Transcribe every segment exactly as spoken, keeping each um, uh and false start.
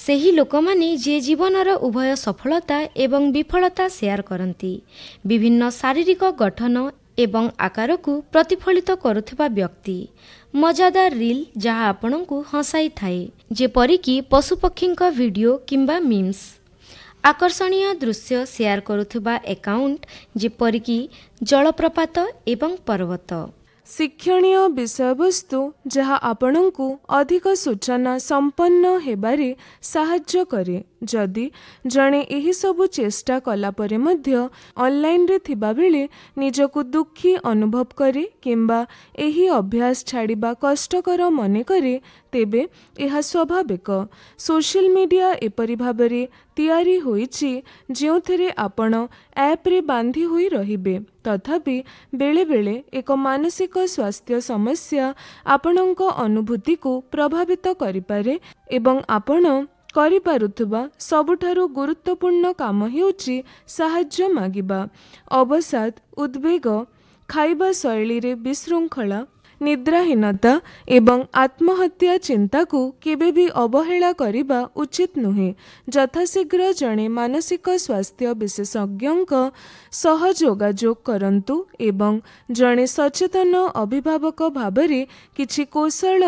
ସେହି ଲୋକମାନେ ଯିଏ ଜୀବନର ଉଭୟ ସଫଳତା ଏବଂ ବିଫଳତା ସେୟାର କରନ୍ତି, ବିଭିନ୍ନ ଶାରୀରିକ ଗଠନ ଏବଂ ଆକାରକୁ ପ୍ରତିଫଳିତ କରୁଥିବା ବ୍ୟକ୍ତି, ମଜାଦାର ରିଲ୍ ଯାହା ଆପଣଙ୍କୁ ହସାଇଥାଏ, ଯେପରିକି ପଶୁପକ୍ଷୀଙ୍କ ଭିଡ଼ିଓ କିମ୍ବା ମିମ୍ସ, ଆକର୍ଷଣୀୟ ଦୃଶ୍ୟ ସେୟାର କରୁଥିବା ଆକାଉଣ୍ଟ ଯେପରିକି ଜଳପ୍ରପାତ ଏବଂ ପର୍ବତ, ଶିକ୍ଷଣୀୟ ବିଷୟବସ୍ତୁ ଯାହା ଆପଣଙ୍କୁ ଅଧିକ ସୂଚନା ସମ୍ପନ୍ନ ହେବାରେ ସାହାଯ୍ୟ କରେ। ଯଦି ଜଣେ ଏହିସବୁ ଚେଷ୍ଟା କଲା ପରେ ମଧ୍ୟ ଅନଲାଇନରେ ଥିବାବେଳେ ନିଜକୁ ଦୁଃଖୀ ଅନୁଭବ କରେ କିମ୍ବା ଏହି ଅଭ୍ୟାସ ଛାଡ଼ିବା କଷ୍ଟକର ମନେ କରେ, ତେବେ ଏହା ସ୍ୱାଭାବିକ। ସୋସିଆଲ ମିଡ଼ିଆ ଏପରି ଭାବରେ ତିଆରି ହୋଇଛି ଯେଉଁଥିରେ ଆପଣ ଆପ୍ରେ ବାନ୍ଧି ହୋଇ ରହିବେ, ତଥାପି ବେଳେବେଳେ ଏକ ମାନସିକ ସ୍ୱାସ୍ଥ୍ୟ ସମସ୍ୟା ଆପଣଙ୍କ ଅନୁଭୂତିକୁ ପ୍ରଭାବିତ କରିପାରେ ଏବଂ ଆପଣ କରିପାରୁଥିବା ସବୁଠାରୁ ଗୁରୁତ୍ୱପୂର୍ଣ୍ଣ କାମ ହେଉଛି ସାହାଯ୍ୟ ମାଗିବା। ଅବସାଦ, ଉଦ୍ବେଗ, ଖାଇବା ଶୈଳୀରେ ବିଶୃଙ୍ଖଳା, ନିଦ୍ରାହୀନତା ଏବଂ ଆତ୍ମହତ୍ୟା ଚିନ୍ତାକୁ କେବେ ବି ଅବହେଳା କରିବା ଉଚିତ ନୁହେଁ। ଯଥାଶୀଘ୍ର ଜଣେ ମାନସିକ ସ୍ୱାସ୍ଥ୍ୟ ବିଶେଷଜ୍ଞଙ୍କ ସହ ଯୋଗାଯୋଗ କରନ୍ତୁ ଏବଂ ଜଣେ ସଚେତନ ଅଭିଭାବକ ଭାବରେ କିଛି କୌଶଳ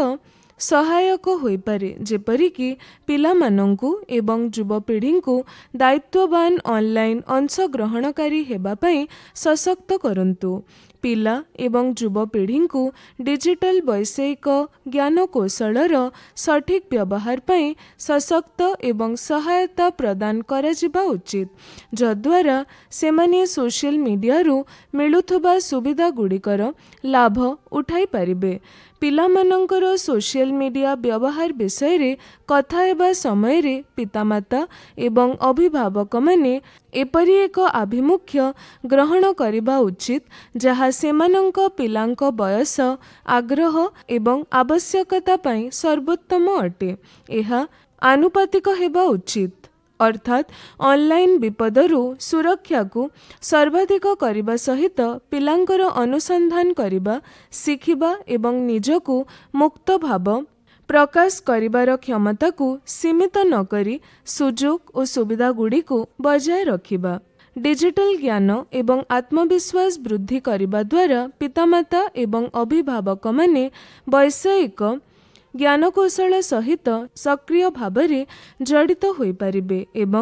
ସହାୟକ ହୋଇପାରେ, ଯେପରିକି ପିଲାମାନଙ୍କୁ ଏବଂ ଯୁବପିଢ଼ିଙ୍କୁ ଦାୟିତ୍ୱବାନ ଅନଲାଇନ୍ ଅଂଶଗ୍ରହଣକାରୀ ହେବା ପାଇଁ ସଶକ୍ତ କରନ୍ତୁ। ପିଲା ଏବଂ ଯୁବପିଢ଼ିଙ୍କୁ ଡିଜିଟାଲ ବୈଷୟିକ ଜ୍ଞାନକୌଶଳର ସଠିକ୍ ବ୍ୟବହାର ପାଇଁ ସଶକ୍ତ ଏବଂ ସହାୟତା ପ୍ରଦାନ କରାଯିବା ଉଚିତ, ଯଦ୍ୱାରା ସେମାନେ ସୋସିଆଲ ମିଡ଼ିଆରୁ ମିଳୁଥିବା ସୁବିଧାଗୁଡ଼ିକର ଲାଭ ଉଠାଇପାରିବେ। ପିଲାମାନଙ୍କର ସୋସିଆଲ ମିଡ଼ିଆ ବ୍ୟବହାର ବିଷୟରେ କଥା ହେବା ସମୟରେ ପିତାମାତା ଏବଂ ଅଭିଭାବକମାନେ ଏପରି ଏକ ଆଭିମୁଖ୍ୟ ଗ୍ରହଣ କରିବା ଉଚିତ ଯାହା ସେମାନଙ୍କ ପିଲାଙ୍କ ବୟସ, ଆଗ୍ରହ ଏବଂ ଆବଶ୍ୟକତା ପାଇଁ ସର୍ବୋତ୍ତମ ଅଟେ। ଏହା ଆନୁପାତିକ ହେବା ଉଚିତ, ଅର୍ଥାତ୍ ଅନଲାଇନ୍ ବିପଦରୁ ସୁରକ୍ଷାକୁ ସର୍ବାଧିକ କରିବା ସହିତ ପିଲାଙ୍କର ଅନୁସନ୍ଧାନ କରିବା, ଶିଖିବା ଏବଂ ନିଜକୁ ମୁକ୍ତ ଭାବ ପ୍ରକାଶ କରିବାର କ୍ଷମତାକୁ ସୀମିତ ନକରି ସୁଯୋଗ ଓ ସୁବିଧାଗୁଡ଼ିକୁ ବଜାୟ ରଖିବା। ଡିଜିଟାଲ ଜ୍ଞାନ ଏବଂ ଆତ୍ମବିଶ୍ୱାସ ବୃଦ୍ଧି କରିବା ଦ୍ୱାରା ପିତାମାତା ଏବଂ ଅଭିଭାବକମାନେ ବୈଷୟିକ ଜ୍ଞାନକୌଶଳ ସହିତ ସକ୍ରିୟ ଭାବରେ ଜଡ଼ିତ ହୋଇପାରିବେ ଏବଂ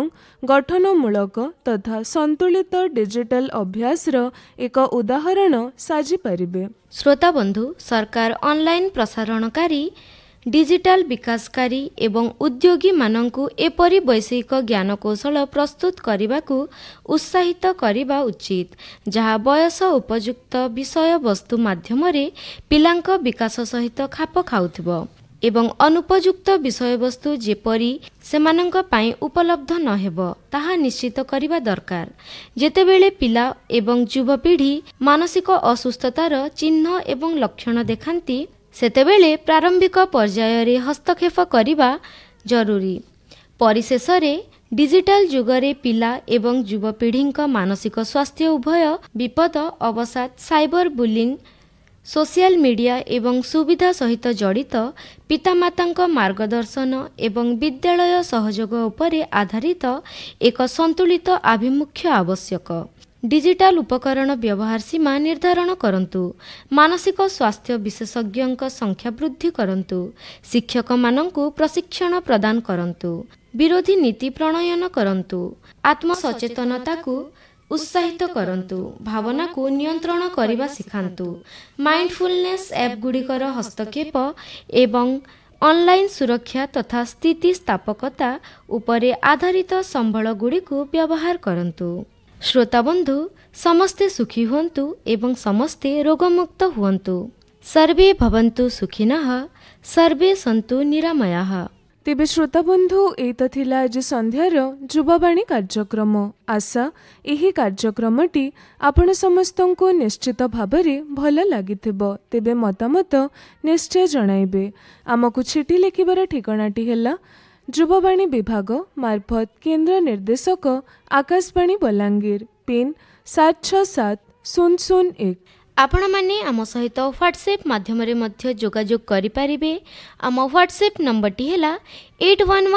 ଗଠନମୂଳକ ତଥା ସନ୍ତୁଳିତ ଡିଜିଟାଲ ଅଭ୍ୟାସର ଏକ ଉଦାହରଣ ସାଜିପାରିବେ। ଶ୍ରୋତାବନ୍ଧୁ, ସରକାର ଅନଲାଇନ୍ ପ୍ରସାରଣକାରୀ, ଡିଜିଟାଲ ବିକାଶକାରୀ ଏବଂ ଉଦ୍ୟୋଗୀମାନଙ୍କୁ ଏପରି ବୈଷୟିକ ଜ୍ଞାନକୌଶଳ ପ୍ରସ୍ତୁତ କରିବାକୁ ଉତ୍ସାହିତ କରିବା ଉଚିତ ଯାହା ବୟସ ଉପଯୁକ୍ତ ବିଷୟବସ୍ତୁ ମାଧ୍ୟମରେ ପିଲାଙ୍କ ବିକାଶ ସହିତ ଖାପ ଖାଉଥିବ ଏବଂ ଅନୁପଯୁକ୍ତ ବିଷୟବସ୍ତୁ ଯେପରି ସେମାନଙ୍କ ପାଇଁ ଉପଲବ୍ଧ ନ ହେବ ତାହା ନିଶ୍ଚିତ କରିବା ଦରକାର। ଯେତେବେଳେ ପିଲା ଏବଂ ଯୁବପିଢ଼ି ମାନସିକ ଅସୁସ୍ଥତାର ଚିହ୍ନ ଏବଂ ଲକ୍ଷଣ ଦେଖାନ୍ତି, ସେତେବେଳେ ପ୍ରାରମ୍ଭିକ ପର୍ଯ୍ୟାୟରେ ହସ୍ତକ୍ଷେପ କରିବା ଜରୁରୀ। ପରିଶେଷରେ ଡିଜିଟାଲ ଯୁଗରେ ପିଲା ଏବଂ ଯୁବପିଢ଼ିଙ୍କ ମାନସିକ ସ୍ୱାସ୍ଥ୍ୟ ଉଭୟ ବିପଦ, ଅବସାଦ, ସାଇବର ବୁଲିଂ, ସୋସିଆଲ ମିଡ଼ିଆ ଏବଂ ସୁବିଧା ସହିତ ଜଡ଼ିତ ପିତାମାତାଙ୍କ ମାର୍ଗଦର୍ଶନ ଏବଂ ବିଦ୍ୟାଳୟ ସହଯୋଗ ଉପରେ ଆଧାରିତ ଏକ ସନ୍ତୁଳିତ ଆଭିମୁଖ୍ୟ ଆବଶ୍ୟକ। ଡିଜିଟାଲ ଉପକରଣ ବ୍ୟବହାର ସୀମା ନିର୍ଦ୍ଧାରଣ କରନ୍ତୁ, ମାନସିକ ସ୍ୱାସ୍ଥ୍ୟ ବିଶେଷଜ୍ଞଙ୍କ ସଂଖ୍ୟା ବୃଦ୍ଧି କରନ୍ତୁ, ଶିକ୍ଷକମାନଙ୍କୁ ପ୍ରଶିକ୍ଷଣ ପ୍ରଦାନ କରନ୍ତୁ, ବିରୋଧୀ ନୀତି ପ୍ରଣୟନ କରନ୍ତୁ, ଆତ୍ମସଚେତନତାକୁ ଉତ୍ସାହିତ କରନ୍ତୁ, ଭାବନାକୁ ନିୟନ୍ତ୍ରଣ କରିବା ଶିଖାନ୍ତୁ। ମାଇଣ୍ଡଫୁଲନେସ୍ ଆପ୍ଗୁଡ଼ିକର ହସ୍ତକ୍ଷେପ ଏବଂ ଅନଲାଇନ୍ ସୁରକ୍ଷା ତଥା ସ୍ଥିତିସ୍ଥାପକତା ଉପରେ ଆଧାରିତ ସମ୍ବଳଗୁଡ଼ିକୁ ବ୍ୟବହାର କରନ୍ତୁ। ଶ୍ରୋତାବନ୍ଧୁ, ସମସ୍ତେ ସୁଖୀ ହୁଅନ୍ତୁ ଏବଂ ସମସ୍ତେ ରୋଗମୁକ୍ତ ହୁଅନ୍ତୁ। ସର୍ବେ ଭବନ୍ତୁ ସୁଖିନଃ, ସର୍ବେ ସନ୍ତୁ ନିରାମୟାଃ। ତେବେ ଶ୍ରୋତାବନ୍ଧୁ, ଏଇ ତ ଥିଲା ଆଜି ସନ୍ଧ୍ୟାର ଯୁବବାଣୀ କାର୍ଯ୍ୟକ୍ରମ। ଆଶା ଏହି କାର୍ଯ୍ୟକ୍ରମଟି ଆପଣ ସମସ୍ତଙ୍କୁ ନିଶ୍ଚିତ ଭାବରେ ଭଲ ଲାଗିଥିବ। ତେବେ ମତାମତ ନିଶ୍ଚୟ ଜଣାଇବେ। ଆମକୁ ଚିଠି ଲେଖିବାର ଠିକଣାଟି ହେଲା ଯୁବବାଣୀ ବିଭାଗ ମାର୍ଫତ କେନ୍ଦ୍ର ନିର୍ଦ୍ଦେଶକ ଆକାଶବାଣୀ ବଲାଙ୍ଗୀର, ପିନ୍ ସାତ ଛଅ ସାତ ଶୂନ ଶୂନ ଏକ। ଆପଣମାନେ ଆମ ସହିତ ହ୍ୱାଟ୍ସଆପ୍ ମାଧ୍ୟମରେ ମଧ୍ୟ ଯୋଗାଯୋଗ କରିପାରିବେ। ଆମ ହ୍ୱାଟ୍ସଆପ୍ ନମ୍ବରଟି ହେଲା ଏଇଟ୍ ୱାନ୍